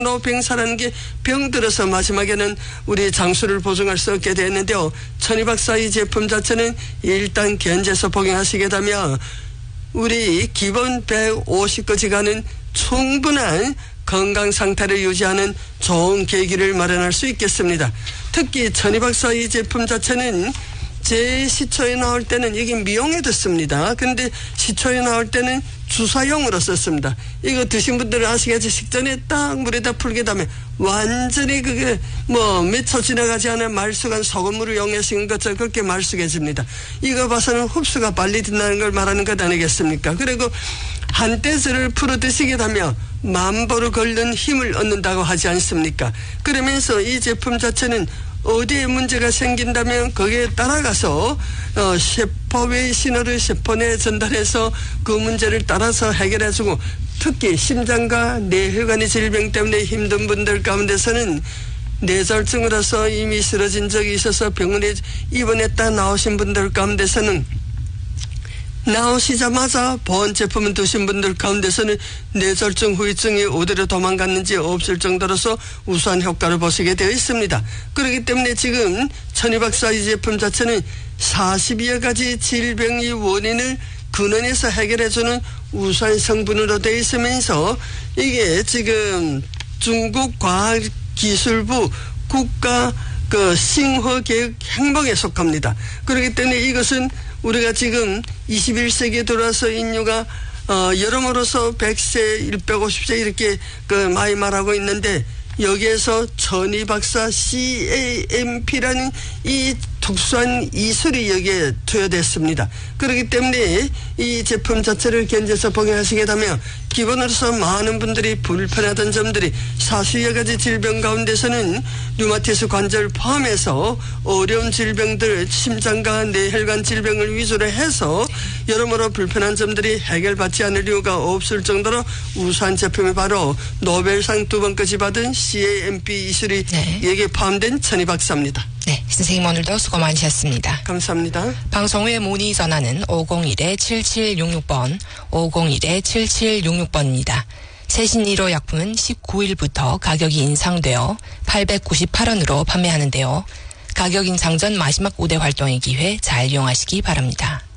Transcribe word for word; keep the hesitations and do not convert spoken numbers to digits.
병사라는 게 병들어서 마지막에는 우리 장수를 보증할 수 없게 됐는데요. 천이박사 이 제품 자체는 일단 견제서 복용하시게 되면 우리 기본 백오십까지 가는 충분한 건강 상태를 유지하는 좋은 계기를 마련할 수 있겠습니다. 특히 천이박사 이 제품 자체는 제 시초에 나올 때는 여기 미용에 듣습니다. 그런데 시초에 나올 때는 주사용으로 썼습니다. 이거 드신 분들은 아시겠지? 식전에 딱 물에다 풀게 되면 완전히 그게 뭐 몇 초 지나가지 않은 말쑥한 소금물을 이용하신 것처럼 그렇게 말쑥해집니다. 이거 봐서는 흡수가 빨리 된다는 걸 말하는 것 아니겠습니까? 그리고 한 떼스를 풀어 드시게 되면 만보로 끓는 힘을 얻는다고 하지 않습니까? 그러면서 이 제품 자체는 어디에 문제가 생긴다면 거기에 따라가서 어, 세포의 신호를 세포 내에 전달해서 그 문제를 따라서 해결해주고 특히 심장과 뇌혈관의 질병 때문에 힘든 분들 가운데서는 뇌졸중으로서 이미 쓰러진 적이 있어서 병원에 입원했다 나오신 분들 가운데서는 나오시자마자 보온 제품을 드신 분들 가운데서는 뇌졸중 후유증이 어디로 도망갔는지 없을 정도로서 우수한 효과를 보시게 되어 있습니다. 그렇기 때문에 지금 천이박사 이 제품 자체는 사십여 가지 질병의 원인을 근원에서 해결해주는 우수한 성분으로 되어 있으면서 이게 지금 중국 과학기술부 국가 그 싱허계획 행목에 속합니다. 그렇기 때문에 이것은 우리가 지금 이십일 세기에 들어와서 인류가 어 여러모로서 백 세, 백오십 세 이렇게 그 많이 말하고 있는데 여기에서 천이박사 씨에이엠피라는 이 특수한 이술이 여기에 투여됐습니다. 그렇기 때문에 이 제품 자체를 견제해서 복용하시게 되면 기본으로서 많은 분들이 불편하던 점들이 사십여 가지 질병 가운데서는 류마티스 관절 포함해서 어려운 질병들 심장과 뇌혈관 질병을 위주로 해서 여러모로 불편한 점들이 해결받지 않을 이유가 없을 정도로 우수한 제품이 바로 노벨상 두 번까지 받은 씨에이엠피 이술이 네. 여기에 포함된 천이박사입니다. 네, 선생님 오늘도 수고 많으셨습니다. 감사합니다. 방송 후에 문의 전화는 오공일 칠칠육육 번, 오공일 칠칠육육 번입니다. 세신 일 호 약품은 십구 일부터 가격이 인상되어 팔백구십팔 원으로 판매하는데요. 가격 인상 전 마지막 우대 활동의 기회 잘 이용하시기 바랍니다.